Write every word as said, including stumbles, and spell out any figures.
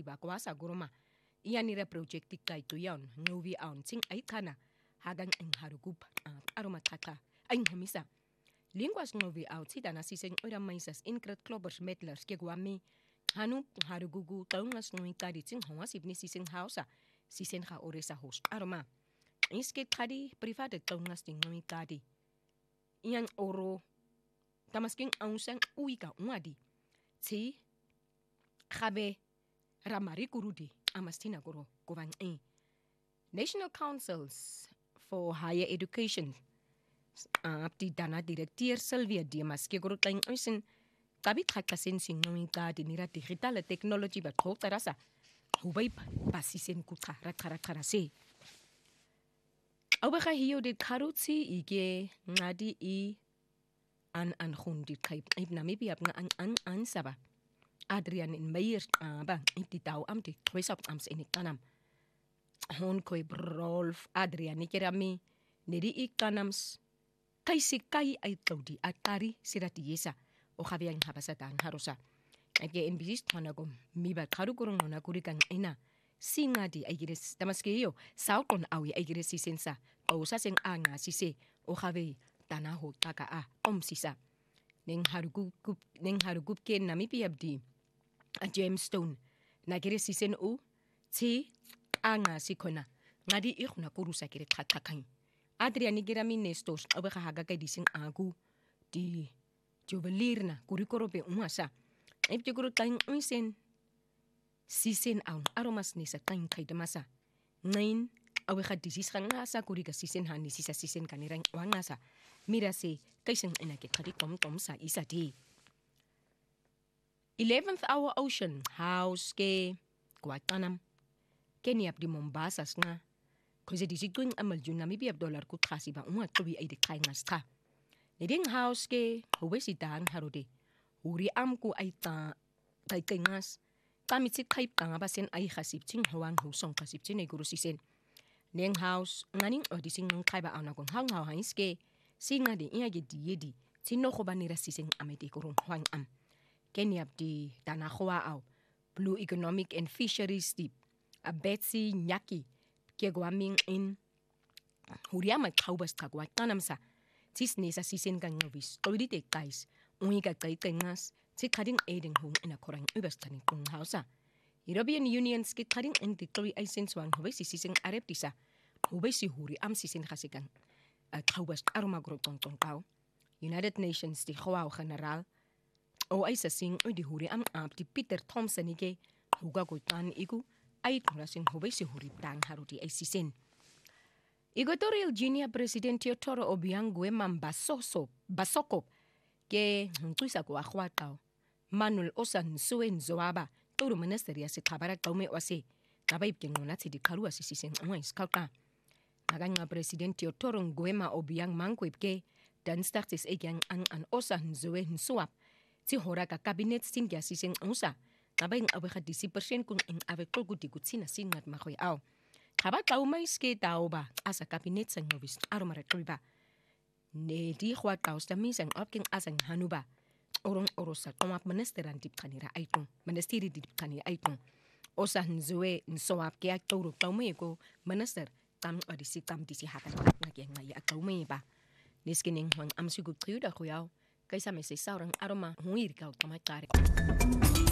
ba kwasa goroma iyanira project iqaitu yon ngovi aun sing aikhana hagang engharukup aroma xaxa ayinhamisa lingwas ngovi out sidana siseng ora maisas incred clubbers medlers ke kwami hanu harugugu taungas ngoiqadi sing hwas ibni siseng hausa sisen ga oresa host aroma iske qadi private taungas ding ngoiqadi iyan oro tamasking ausang uika ngadi ti gabe ramari kurudi amastina goro govang e National Councils for Higher Education apti dana directeur Sylvia Dimas ke goro tlang usin kabi khakasen singwi ka dinira digital technology ba khotarasa hubay basisen kutsa rakara karase awba hiyo de karutsi ige ngadi i an an khundi khaib ibna maybe abna an an an saba Adrian in Meyer ba intitaw amti khwesap ams inikanam hon koy Rolf Adrian ikerami nedi ikanams kaisi kai ay tawdi atari sirati yesa o khabiang habasatan harusa age in bizist hanagom miba kharugurung na kurikan ina singadi aigires tamaskeyo saukon awi aigires sisensa o saseng anga sise o khabe tanaho taka a omsisa ning harugup ning harugup ke namipi abdi a gemstone nagire sisen o ti anga sikona ngadi ikhuna kurusa kire khakhakai Adriani girami nestos obe haga kai dising agu di juvelirna kurikorope umasa epje guru tain unsen sisen aun aromas nisa tain kai demasa nain awe khadisis khangasa kurika sisen hani sisa sisen kanirang wangasa mira se kaisen enake khadi tom tom sa isati eleventh hour ocean house ke kwatanam Kenya di Mombasa nga Koze disigwing amal jun Namibia dollar ku khasi ba umwa tobi ay de kai ngasta Neding house ke huwesi dang harode uri amku ay ta kai kai ngas kami ti kai kanga ba sen ay khasip ting hawang husong khasip tin ay guru sisen Neng house nganing odising ng kai ba ana kong hang haw hanske singa de iya ge diedi tinno ko ba ni rasisen amete kurung hwang am Kenya di tanah khwa au Blue Economic and Fisheries Deep a Betsy Nyaki ke gwaming in huriama kaubas kagwa tanamsa tis nesa sisen kan novis tolite guys unika kai tengas ti kading aiding home in a korang ubastani kung hausa European Union ski kading in the three essence one hobesi sisen areptisa hobesi huri am sisen khasikan a kaubas aroma gro tong tong tau United Nations di khwa general o aisa sing udi huri am ap di Peter Thompson ike huga ko tan iku ay kurasin hubay si hurip dang haruti ay sisen. Equatorial Guinea President Teodoro Obiang Nguema Basoso Basokop ke ntuisa ko akhwataw Manuel Osan Suen Zoaba toro ministeria si khabara kaume wase kabay pengona ti di karua si sisen ngwais kauka maganga President Teodoro Nguema Obiang Mankwep ke dan startis egyang ang an Osan Suen Suap ti hora ka cabinet singya sisen usa kabay ng awe disi persen kung ang awe kolgo di kutsina singat makoy aw. Kaba tao may ske tao ba asa kabinet sang novis aromara ba. Ne di khwa tao sta misang opking asang hanuba. Orong orosa tomap menesteran dip kanira aitong. Menestiri dip kanira aitong. Osa nzwe nsoap ke ak toro tao may ko menester tam odisi tam disi hatan nagyang ngay ak tao may ba. Niskining huang amsugub triyo da kuyaw. Kaysa may say saurang aroma huir ka o tamakare.